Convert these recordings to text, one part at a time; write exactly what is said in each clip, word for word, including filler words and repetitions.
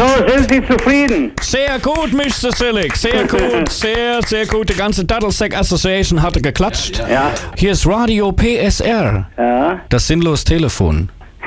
So, sind Sie zufrieden? Sehr gut, Mister Sillig. Sehr gut, sehr, sehr gut. Die ganze Daddlesack Association hatte geklatscht. Ja. Hier ist Radio P S R. Ja. Das sinnlos Telefon.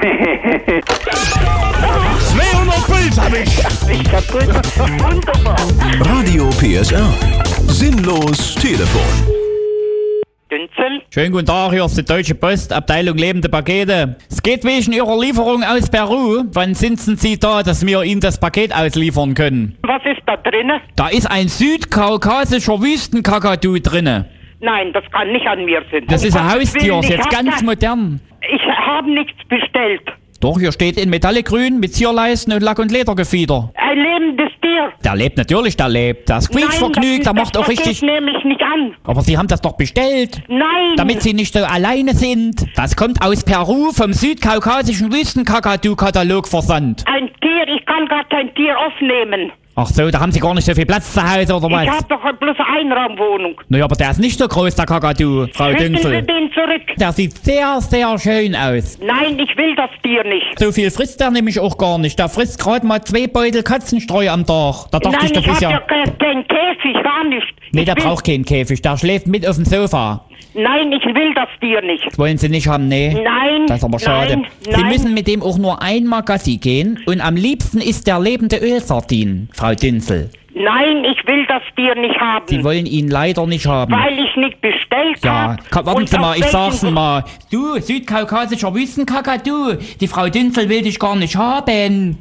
zweihundert Bild hab ich. Ich kaputt. Wunderbar. Radio P S R. Sinnlos Telefon. Dünzel? Schönen guten Tag, hier ist die Deutsche Post, Abteilung lebende Pakete. Es geht wegen Ihrer Lieferung aus Peru. Wann sind denn Sie da, dass wir Ihnen das Paket ausliefern können? Was ist da drinne? Da ist ein südkaukasischer Wüstenkakadu drinne. Nein, das kann nicht an mir sein. Das Um ist ein Gottes Haustier, Willen, ist ich jetzt hab ganz da- modern. Ich habe nichts bestellt. Doch, hier steht in Metallic-Grün mit Zierleisten und Lack- und Ledergefieder. Ein lebendes Tier. Der lebt natürlich, der lebt. Der ist Nein, quietschvergnügt, der das, macht das auch richtig... Das nehme ich nicht an. Aber Sie haben das doch bestellt. Nein. Damit Sie nicht so alleine sind. Das kommt aus Peru vom südkaukasischen Wüstenkakadu-Katalog versandt. Ein Tier, ich kann gar kein Tier aufnehmen. Ach so, da haben Sie gar nicht so viel Platz zu Hause, oder Ich was? habe doch bloß eine Einraumwohnung. Naja, aber der ist nicht so groß, der Kakadu, Frau Schicken Sie Dünzel. den zurück. Der sieht sehr, sehr schön aus. Nein, ich will das Tier nicht. So viel frisst der nämlich auch gar nicht. Der frisst gerade mal zwei Beutel Katzenstreu am Tag. Da dachte Nein, ich, das ich ist habe ja... ja kein, kein Käfig, gar nicht. Nee, Ich der will, braucht keinen Käfig. Der schläft mit auf dem Sofa. Nein, ich will das Tier nicht. Das wollen Sie nicht haben, nee. Nein, Das ist aber schade. nein, Sie nein. müssen mit dem auch nur einmal Gassi gehen. Und am liebsten ist der lebende Ölsardin, Frau Dünzel. Nein, ich will das Tier nicht haben. Sie wollen ihn leider nicht haben. Weil ich nicht bestellt Ja, habe. komm, warten Und Sie mal, aus ich sag's welchem- Ihnen mal. Du, südkaukasischer Wüstenkakadu, die Frau Dünzel will dich gar nicht haben.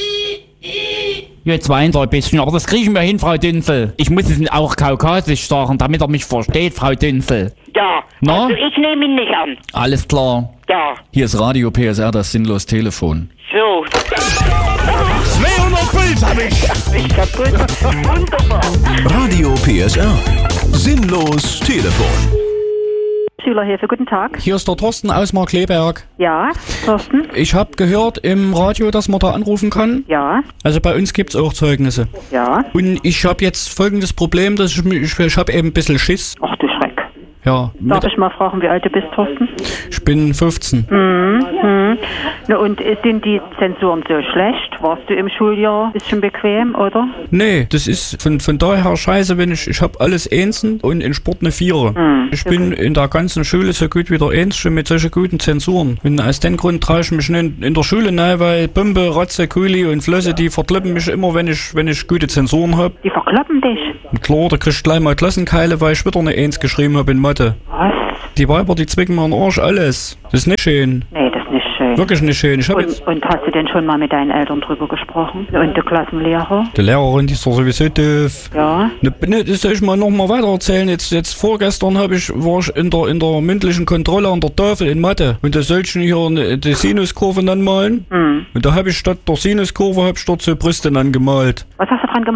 Jetzt weint er ein bisschen, aber das kriegen wir hin, Frau Dünzel. Ich muss es Ihnen auch kaukasisch sagen, damit er mich versteht, Frau Dünzel. Ja, Na? also ich nehme ihn nicht an. Alles klar. Ja, Hier ist Radio P S R, das sinnlos Telefon. so. zweihundert Bild hab ich. Ich kaputt. Wunderbar. Radio P S R. Sinnlos Telefon. Schülerhilfe, guten Tag. Hier ist der Thorsten aus Markleberg. Ja, Thorsten? Ich habe gehört im Radio, dass man da anrufen kann. Ja, Also bei uns gibt's auch Zeugnisse. ja. Und ich habe jetzt folgendes Problem, dass ich, mich- ich, ich habe eben ein bisschen Schiss. Ach du Schreck. Ja, Darf mit, ich mal fragen, wie alt du bist, Thorsten? ich bin fünfzehn. Mhm. Na und äh, sind die Zensuren so schlecht? Warst du im Schuljahr ein bisschen bequem, oder? Nee, das ist von, von daher scheiße, wenn ich, ich habe alles Einsen und in Sport eine Vierer. Ich bin in der ganzen Schule so gut wie der Einzige mit solchen guten Zensuren. Und aus dem Grund traue ich mich nicht in der Schule rein, weil Bombe, Ratze, Kuli und Flosse, die verklippen mich immer, wenn ich, wenn ich gute Zensuren habe. Die verkloppen dich. Und klar, da kriegst du gleich mal Klassenkeile, weil ich wieder eine Eins geschrieben habe in Mathe. Was? Die Weiber, die zwicken mir den Arsch, alles. Das ist nicht schön. Nee, das ist nicht schön. Wirklich nicht schön. Ich habe jetzt... Und, und hast du denn schon mal mit deinen Eltern drüber gesprochen? Und der Klassenlehrer? Die Lehrerin, die ist doch sowieso doof. Ja. Ne, ne, das soll ich mal noch mal weiter erzählen. Jetzt, jetzt vorgestern hab ich, war ich in der, in der mündlichen Kontrolle an der Tafel in Mathe. Und da sollten hier ne, die Sinuskurve anmalen. Hm. Und da habe ich statt der Sinuskurve hab ich dort so Brüste angemalt. Was hast du dran gemacht?